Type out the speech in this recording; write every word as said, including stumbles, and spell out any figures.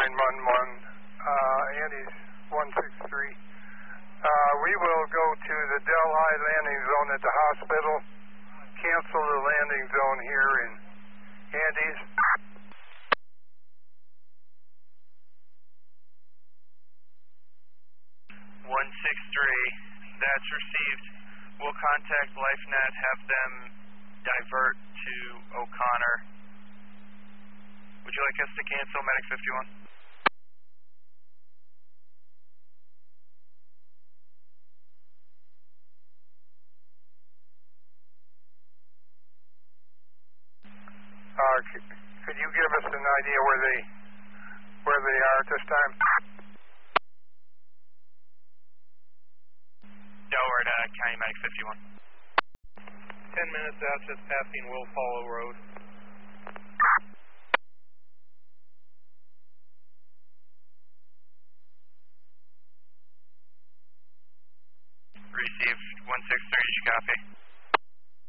nine one one, uh, Andy's one six three. Uh, we will go to the Delhi landing zone at the hospital. Cancel the landing zone here in Andy's. one six three, that's received. We'll contact LifeNet, have them divert to O'Connor. Would you like us to cancel Medic fifty-one? Uh, could you give us an idea where they where they are at this time? No, we're at uh, County Medic fifty-one. Ten minutes out, just passing Will Follow Road. Received one six three, did you copy?